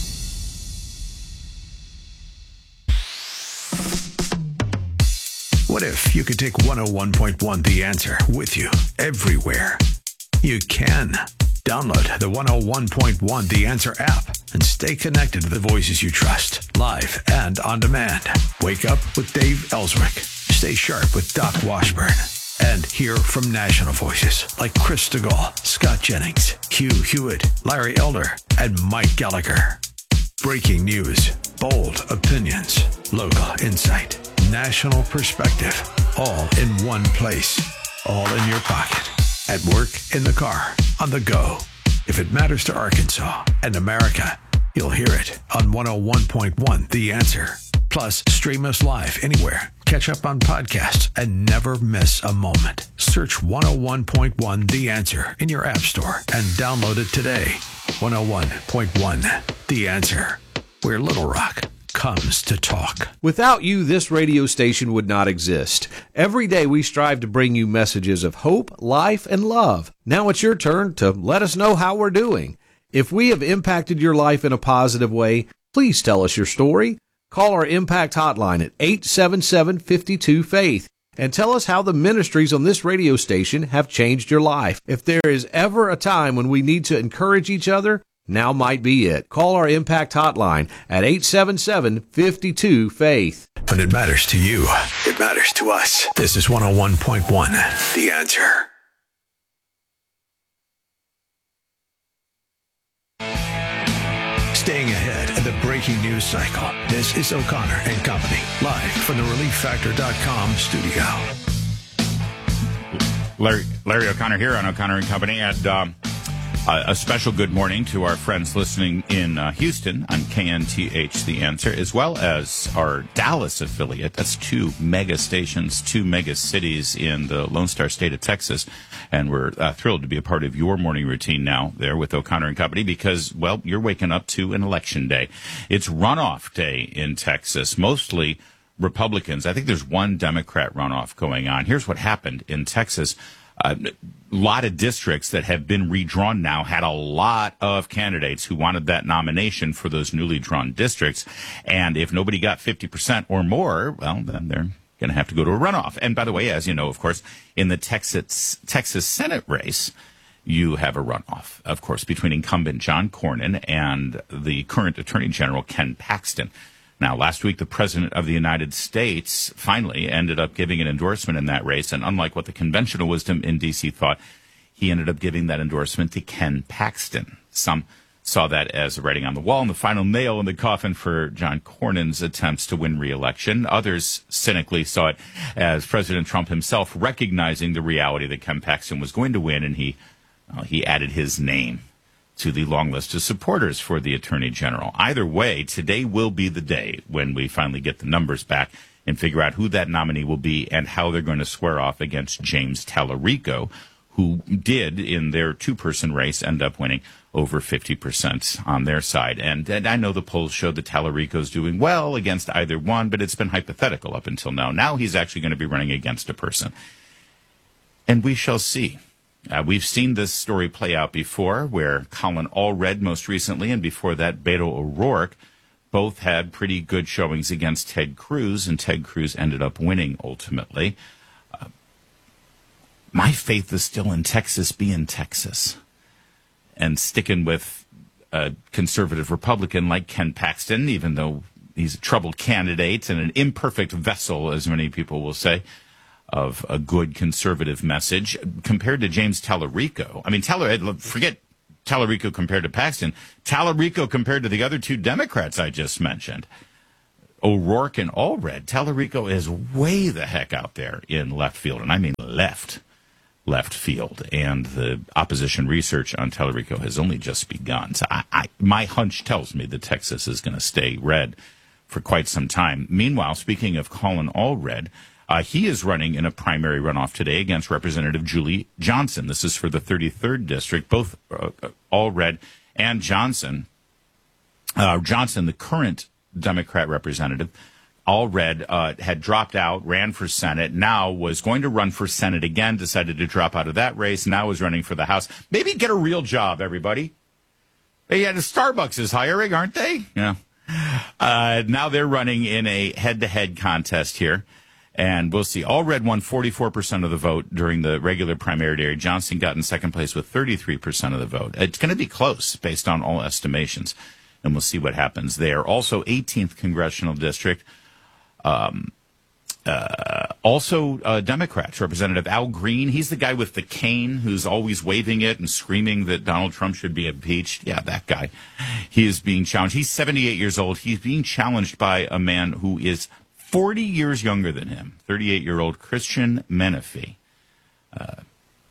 S5: What if you could take one oh one point one, The Answer, with you everywhere? You can. Download the one oh one point one The Answer app and stay connected to the voices you trust, live and on demand. Wake up with Dave Ellswick. Stay sharp with Doc Washburn. And hear from national voices like Chris DeGaulle, Scott Jennings, Hugh Hewitt, Larry Elder, and Mike Gallagher. Breaking news, bold opinions, local insight, national perspective, all in one place, all in your pocket, at work, in the car, on the go. If it matters to Arkansas and America, you'll hear it on one oh one point one The Answer. Plus, stream us live anywhere. Catch up on podcasts and never miss a moment. Search one oh one point one The Answer in your app store and download it today. one oh one point one The Answer, where Little Rock comes to talk.
S3: Without you, this radio station would not exist. Every day we strive to bring you messages of hope, life, and love. Now it's your turn to let us know how we're doing. If we have impacted your life in a positive way, please tell us your story. Call our Impact Hotline at eight seven seven, five two, FAITH and tell us how the ministries on this radio station have changed your life. If there is ever a time when we need to encourage each other, now might be it. Call our Impact Hotline at eight seven seven, five two, FAITH.
S5: When it matters to you, it matters to us. This is one oh one point one The Answer. Staying ahead of the breaking news cycle, this is O'Connor and Company, live from the relief factor dot com studio.
S1: Larry, Larry O'Connor here on O'Connor and Company, and um, a, a special good morning to our friends listening in uh, Houston on K N T H The Answer, as well as our Dallas affiliate. That's two mega stations, two mega cities in the Lone Star State of Texas. And we're uh, thrilled to be a part of your morning routine now there with O'Connor and Company because, well, you're waking up to an election day. It's runoff day in Texas, mostly Republicans. I think there's one Democrat runoff going on. Here's what happened in Texas. A uh, lot of districts that have been redrawn now had a lot of candidates who wanted that nomination for those newly drawn districts. And if nobody got fifty percent or more, well, then they're going to have to go to a runoff. And by the way, as you know, of course, in the Texas Texas Senate race, you have a runoff, of course, between incumbent John Cornyn and the current Attorney General, Ken Paxton. Now, last week, the President of the United States finally ended up giving an endorsement in that race. And unlike what the conventional wisdom in D C thought, he ended up giving that endorsement to Ken Paxton. Some saw that as a writing on the wall and the final nail in the coffin for John Cornyn's attempts to win re-election. Others cynically saw it as President Trump himself recognizing the reality that Ken Paxton was going to win, and he uh, he added his name to the long list of supporters for the Attorney General. Either way, today will be the day when we finally get the numbers back and figure out who that nominee will be and how they're going to square off against James Tallarico, who did, in their two-person race, end up winning over fifty percent on their side. And, and I know the polls show that Tallarico's doing well against either one, but it's been hypothetical up until now. Now he's actually going to be running against a person. And we shall see. Uh, we've seen this story play out before, where Colin Allred most recently, and before that, Beto O'Rourke, both had pretty good showings against Ted Cruz, and Ted Cruz ended up winning ultimately. Uh, my faith is still in Texas being Texas, and sticking with a conservative Republican like Ken Paxton, even though he's a troubled candidate and an imperfect vessel, as many people will say, of a good conservative message, compared to James Tallarico. I mean, Tallarico, forget Tallarico compared to Paxton. Tallarico compared to the other two Democrats I just mentioned, O'Rourke and Allred. Tallarico is way the heck out there in left field, and I mean left, left field. And the opposition research on Tallarico has only just begun. So I, I, my hunch tells me that Texas is going to stay red for quite some time. Meanwhile, speaking of Colin Allred, Uh, he is running in a primary runoff today against Representative Julie Johnson. This is for the thirty-third District. Both uh, Allred and Johnson, uh, Johnson, the current Democrat representative, Allred uh, had dropped out, ran for Senate, now was going to run for Senate again, decided to drop out of that race, now is running for the House. Maybe get a real job, everybody. They had a Starbucks is hiring, aren't they? Yeah. Uh, now they're running in a head-to-head contest here. And we'll see. Allred won forty-four percent of the vote during the regular primary. Johnson got in second place with thirty-three percent of the vote. It's going to be close based on all estimations, and we'll see what happens there. Also, eighteenth Congressional District, um, uh, also uh, Democrats. Representative Al Green, he's the guy with the cane who's always waving it and screaming that Donald Trump should be impeached. Yeah, that guy. He is being challenged. He's seventy-eight years old. He's being challenged by a man who is forty years younger than him, thirty-eight-year-old Christian Menefee. Uh,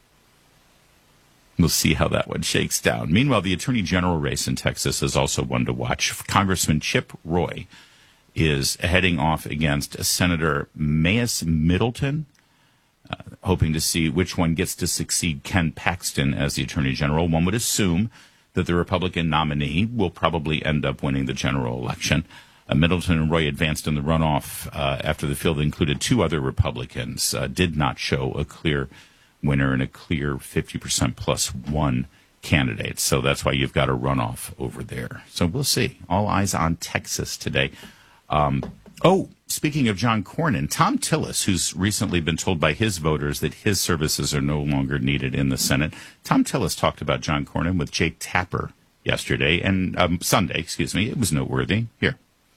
S1: we'll see how that one shakes down. Meanwhile, the Attorney General race in Texas is also one to watch. Congressman Chip Roy is heading off against Senator Mayes Middleton, uh, hoping to see which one gets to succeed Ken Paxton as the Attorney General. One would assume that the Republican nominee will probably end up winning the general election. Uh, Middleton and Roy advanced in the runoff uh, after the field included two other Republicans, uh, did not show a clear winner and a clear fifty percent plus one candidate. So that's why you've got a runoff over there. So we'll see. All eyes on Texas today. Um, oh, speaking of John Cornyn, Tom Tillis, who's recently been told by his voters that his services are no longer needed in the Senate. Tom Tillis talked about John Cornyn with Jake Tapper yesterday and um, Sunday, excuse me. It was noteworthy. Here.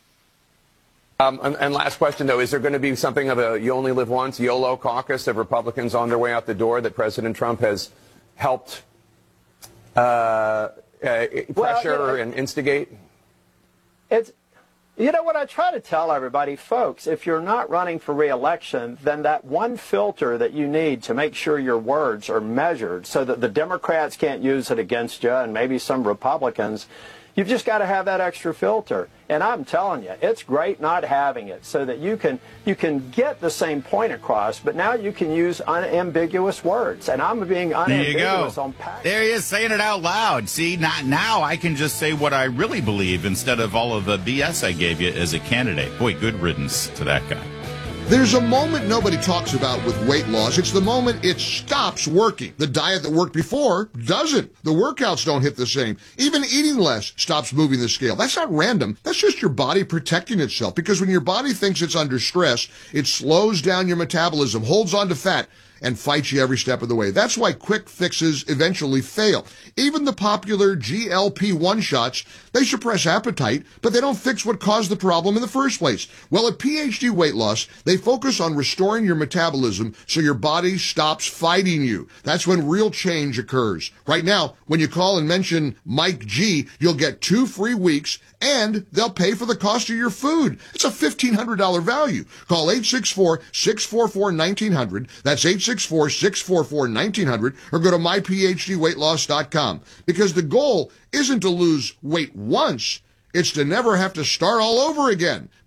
S4: Um, and, and last question, though, is there going to be something of a you only live once, YOLO caucus of Republicans on their way out the door that President Trump has helped uh, uh, pressure well, you know, and instigate?
S6: It's, you know what I try to tell everybody, folks, if you're not running for re-election, then that one filter that you need to make sure your words are measured so that the Democrats can't use it against you and maybe some Republicans, you've just got to have that extra filter. And I'm telling you, it's great not having it so that you can you can get the same point across, but now you can use unambiguous words. And I'm being unambiguous on package.
S1: There he is saying it out loud. See, not, now I can just say what I really believe instead of all of the B S I gave you as a candidate. Boy, good riddance to that guy.
S18: There's a moment nobody talks about with weight loss. It's the moment it stops working. The diet that worked before doesn't. The workouts don't hit the same. Even eating less stops moving the scale. That's not random. That's just your body protecting itself. Because when your body thinks it's under stress, it slows down your metabolism, holds on to fat, and fights you every step of the way. That's why quick fixes eventually fail. Even the popular G L P one shots, they suppress appetite, but they don't fix what caused the problem in the first place. Well, at P H D Weight Loss, they focus on restoring your metabolism so your body stops fighting you. That's when real change occurs. Right now, when you call and mention Mike G, you'll get two free weeks and they'll pay for the cost of your food. It's a fifteen hundred dollars value. Call eight six four, six four four, one nine zero zero. That's eight six four, six four four, one nine zero zero, or go to my p h d weight loss dot com. Because the goal isn't to lose weight once, it's to never have to start all over again.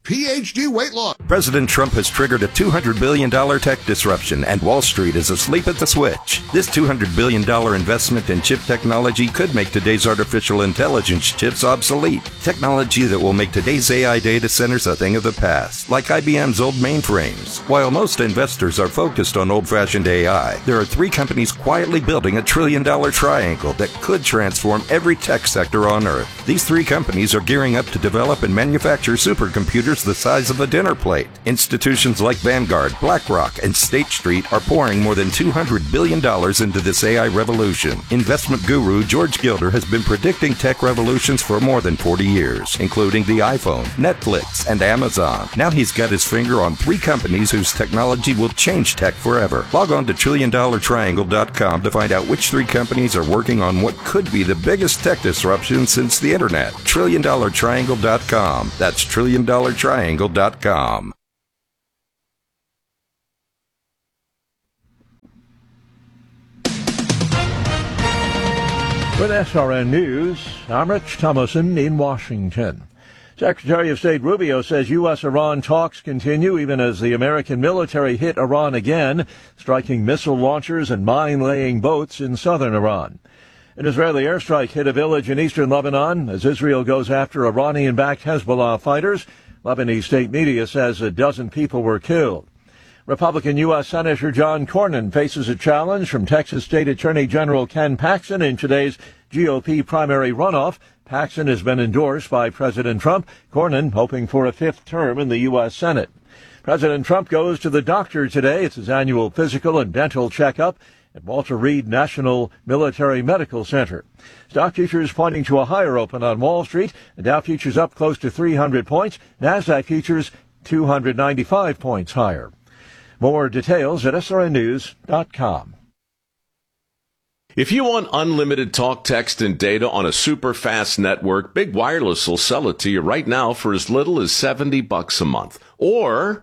S18: P H D weight loss.
S8: President Trump has triggered a two hundred billion dollars tech disruption, and Wall Street is asleep at the switch. This two hundred billion dollars investment in chip technology could make today's artificial intelligence chips obsolete. Technology that will make today's A I data centers a thing of the past, like I B M's old mainframes. While most investors are focused on old-fashioned A I, there are three companies quietly building a trillion-dollar triangle that could transform every tech sector on Earth. These three companies are gearing up to develop and manufacture supercomputers the size of a dinner plate. Institutions like Vanguard, BlackRock, and State Street are pouring more than two hundred billion dollars into this A I revolution. Investment guru George Gilder has been predicting tech revolutions for more than forty years, including the iPhone, Netflix, and Amazon. Now he's got his finger on three companies whose technology will change tech forever. Log on to trillion dollar triangle dot com to find out which three companies are working on what could be the biggest tech disruption since the internet. trillion dollar triangle dot com. That's trillion dollar triangle dot com.
S16: With S R N News, I'm Rich Thomason in Washington. Secretary of State Rubio says U S Iran talks continue even as the American military hit Iran again, striking missile launchers and mine-laying boats in southern Iran. An Israeli airstrike hit a village in eastern Lebanon as Israel goes after Iranian-backed Hezbollah fighters. Lebanese state media says a dozen people were killed. Republican U S Senator John Cornyn faces a challenge from Texas State Attorney General Ken Paxton in today's G O P primary runoff. Paxton has been endorsed by President Trump. Cornyn hoping for a fifth term in the U S Senate. President Trump goes to the doctor today. It's his annual physical and dental checkup at Walter Reed National Military Medical Center. Stock futures pointing to a higher open on Wall Street. The Dow futures up close to three hundred points. NASDAQ futures two hundred ninety-five points higher. More details at S R N news dot com.
S7: If you want unlimited talk, text, and data on a super fast network, Big Wireless will sell it to you right now for as little as seventy bucks a month. Or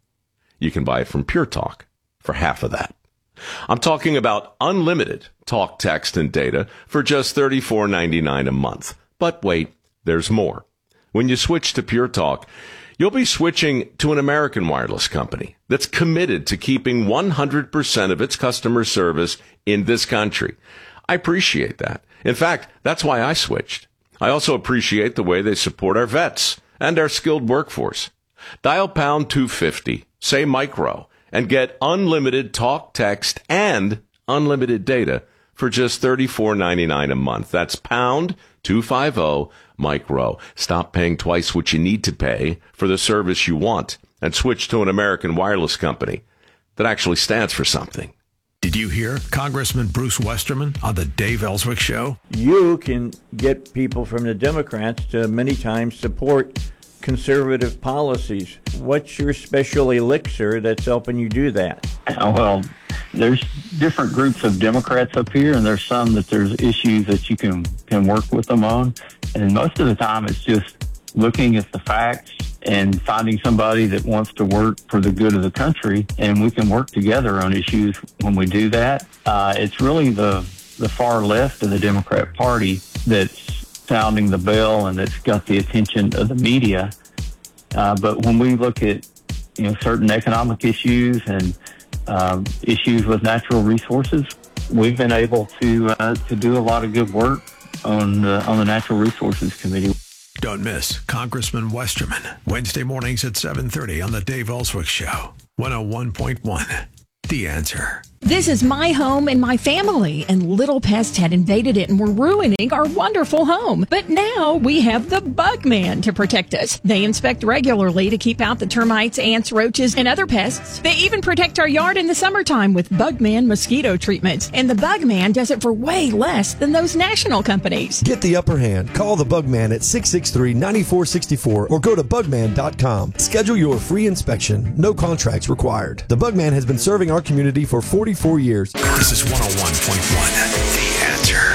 S7: you can buy it from Pure Talk for half of that. I'm talking about unlimited talk, text, and data for just thirty-four ninety-nine a month. But wait, there's more. When you switch to Pure Talk, you'll be switching to an American wireless company that's committed to keeping one hundred percent of its customer service in this country. I appreciate that. In fact, that's why I switched. I also appreciate the way they support our vets and our skilled workforce. Dial pound two fifty, say micro, and get unlimited talk, text, and unlimited data for just thirty-four ninety-nine a month. That's pound two fifty micro. Stop paying twice what you need to pay for the service you want and switch to an American wireless company that actually stands for something.
S5: Did you hear Congressman Bruce Westerman on the Dave Ellswick Show?
S9: You can get people from the Democrats to many times support conservative policies. What's your special elixir that's helping you do that?
S10: Well, there's different groups of Democrats up here, and there's some that there's issues that you can, can work with them on. And most of the time, it's just looking at the facts and finding somebody that wants to work for the good of the country, and we can work together on issues when we do that. Uh, it's really the, the far left of the Democrat Party that's sounding the bell and that's got the attention of the media. Uh, but when we look at, you know, certain economic issues and um, issues with natural resources, we've been able to uh, to do a lot of good work on uh, on the Natural Resources Committee.
S5: Don't miss Congressman Westerman, Wednesday mornings at seven thirty on the Dave Ellswick Show, one oh one point one. The Answer.
S24: This is my home and my family, and little pests had invaded it and were ruining our wonderful home. But now we have the Bugman to protect us. They inspect regularly to keep out the termites, ants, roaches, and other pests. They even protect our yard in the summertime with Bugman mosquito treatments. And the Bugman does it for way less than those national companies.
S25: Get the upper hand. Call the Bugman at six six three, nine four six four or go to bugman dot com. Schedule your free inspection. No contracts required. The Bugman has been serving our community for forty-four years.
S5: This is one oh one point one, The Answer.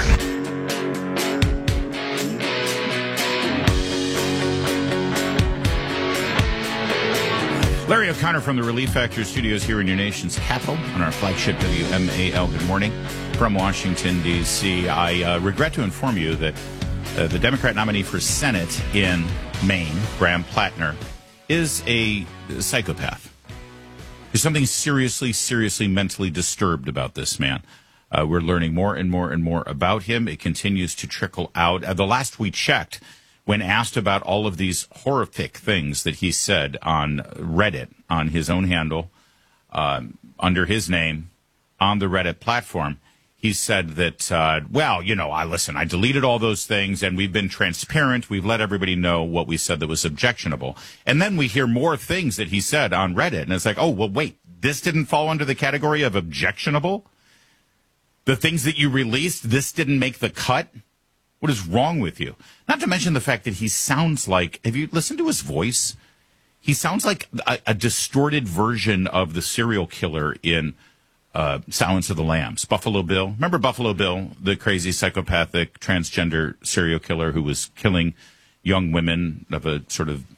S1: Larry O'Connor from the Relief Factor Studios here in your nation's capital on our flagship W M A L. Good morning from Washington, D C I uh, regret to inform you that uh, the Democrat nominee for Senate in Maine, Graham Plattner, is a psychopath. There's something seriously, seriously mentally disturbed about this man. Uh, we're learning more and more and more about him. It continues to trickle out. Uh, the last we checked, when asked about all of these horrific things that he said on Reddit, on his own handle, um, under his name, on the Reddit platform, he said that, uh, well, you know, I listen, I deleted all those things, and we've been transparent. We've let everybody know what we said that was objectionable. And then we hear more things that he said on Reddit, and it's like, oh, well, wait, this didn't fall under the category of objectionable? The things that you released, this didn't make the cut? What is wrong with you? Not to mention the fact that he sounds like, have you listened to his voice? He sounds like a, a distorted version of the serial killer in Uh, Silence of the Lambs, Buffalo Bill. Remember Buffalo Bill, the crazy psychopathic transgender serial killer who was killing young women of a sort of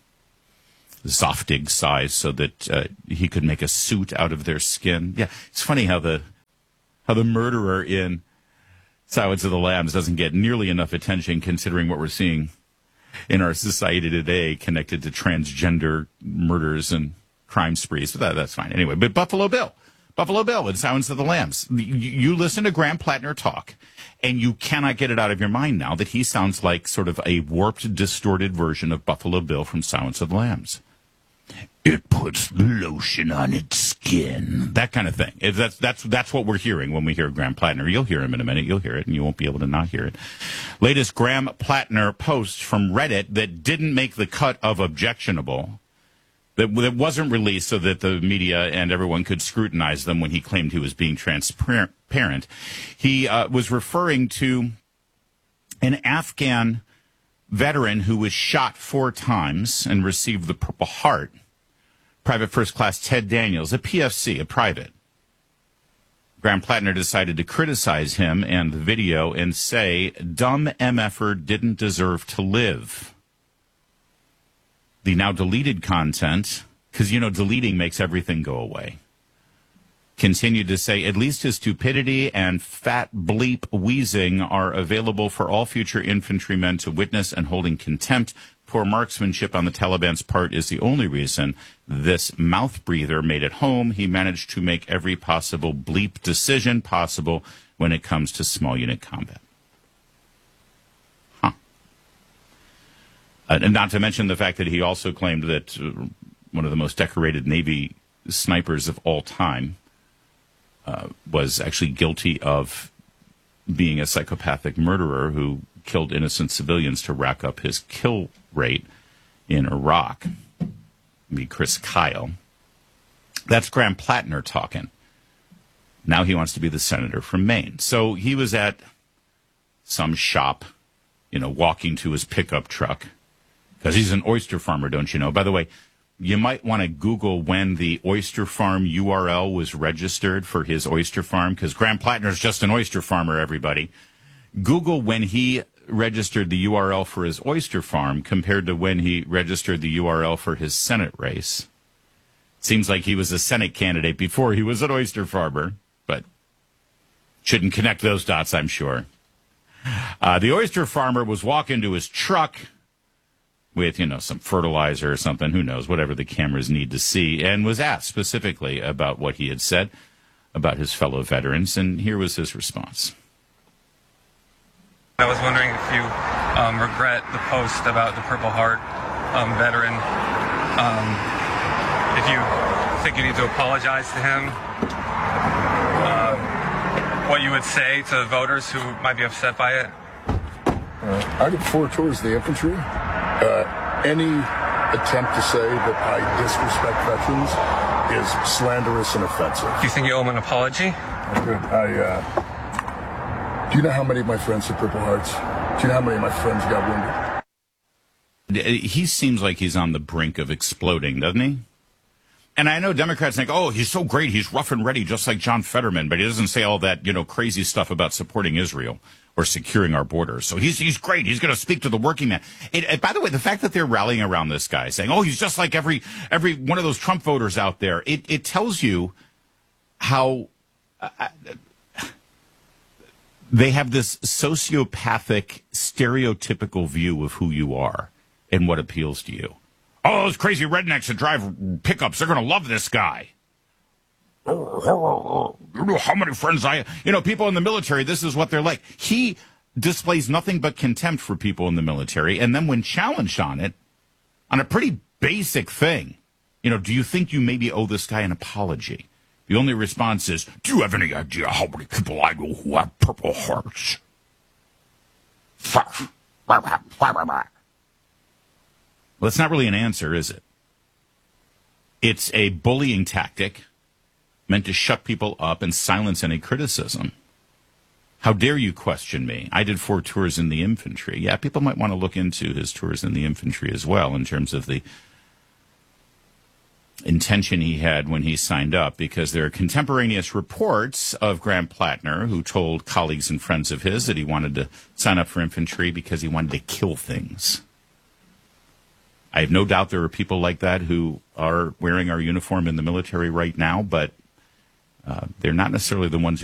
S1: Zoftig size so that uh, he could make a suit out of their skin? Yeah, it's funny how the how the murderer in Silence of the Lambs doesn't get nearly enough attention considering what we're seeing in our society today connected to transgender murders and crime sprees. But that, that's fine. Anyway, but Buffalo Bill. Buffalo Bill and Silence of the Lambs. You, you listen to Graham Plattner talk, and you cannot get it out of your mind now that he sounds like sort of a warped, distorted version of Buffalo Bill from Silence of the Lambs. It puts lotion on its skin. That kind of thing. It, that's, that's, that's what we're hearing when we hear Graham Plattner. You'll hear him in a minute. You'll hear it, and you won't be able to not hear it. Latest Graham Plattner post from Reddit that didn't make the cut of objectionable. That, that wasn't released so that the media and everyone could scrutinize them when he claimed he was being transparent. He uh, was referring to an Afghan veteran who was shot four times and received the Purple Heart, Private First Class Ted Daniels, a P F C, a private. Graham Plattner decided to criticize him and the video and say, dumb M F-er didn't deserve to live. The now deleted content, because, you know, deleting makes everything go away, continued to say, at least his stupidity and fat bleep wheezing are available for all future infantrymen to witness and hold in contempt. Poor marksmanship on the Taliban's part is the only reason this mouth breather made it home. He managed to make every possible bleep decision possible when it comes to small unit combat. Uh, and not to mention the fact that he also claimed that uh, one of the most decorated Navy snipers of all time uh, was actually guilty of being a psychopathic murderer who killed innocent civilians to rack up his kill rate in Iraq. Me, Chris Kyle. That's Graham Plattner talking. Now he wants to be the senator from Maine. So he was at some shop, you know, walking to his pickup truck. Because he's an oyster farmer, don't you know? By the way, you might want to Google when the oyster farm U R L was registered for his oyster farm, because Graham Plattner is just an oyster farmer, everybody. Google when he registered the U R L for his oyster farm compared to when he registered the U R L for his Senate race. Seems like he was a Senate candidate before he was an oyster farmer, but shouldn't connect those dots, I'm sure. Uh, the oyster farmer was walking to his truck with, you know, some fertilizer or something, who knows, whatever the cameras need to see, and was asked specifically about what he had said about his fellow veterans, and here was his response.
S11: I was wondering if you um, regret the post about the Purple Heart um, veteran, um, if you think you need to apologize to him, uh, what you would say to voters who might be upset by it.
S12: Uh, I look forward towards the infantry. Uh, any attempt to say that I disrespect veterans is slanderous and offensive.
S11: Do you think you owe him an apology?
S12: Good. I, uh, do you know how many of my friends have Purple Hearts? Do you know how many of my friends got wounded?
S1: He seems like he's on the brink of exploding, doesn't he? And I know Democrats think, oh, he's so great, he's rough and ready, just like John Fetterman, but he doesn't say all that, you know, crazy stuff about supporting Israel or securing our borders. So he's he's great. He's going to speak to the working man. It, it, by the way, the fact that they're rallying around this guy, saying, oh, he's just like every every one of those Trump voters out there, it, it tells you how uh, they have this sociopathic, stereotypical view of who you are and what appeals to you. Oh, those crazy rednecks that drive pickups, they're going to love this guy. You know how many friends I... You know, people in the military, this is what they're like. He displays nothing but contempt for people in the military, and then when challenged on it, on a pretty basic thing, you know, do you think you maybe owe this guy an apology? The only response is, do you have any idea how many people I know who have Purple Hearts? Well, it's not really an answer, is it? It's a bullying tactic meant to shut people up and silence any criticism. How dare you question me? I did four tours in the infantry. Yeah, people might want to look into his tours in the infantry as well in terms of the intention he had when he signed up, because there are contemporaneous reports of Graham Plattner, who told colleagues and friends of his that he wanted to sign up for infantry because he wanted to kill things. I have no doubt there are people like that who are wearing our uniform in the military right now, but uh, they're not necessarily the ones who